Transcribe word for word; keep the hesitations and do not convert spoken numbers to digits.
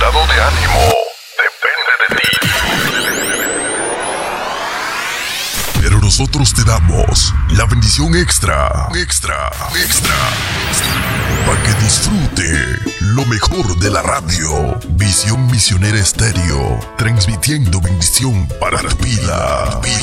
estado de ánimo depende de ti. Pero nosotros te damos la bendición extra, extra, extra, para que disfrute lo mejor de la radio. Visión Misionera Estéreo, transmitiendo bendición para tu vida.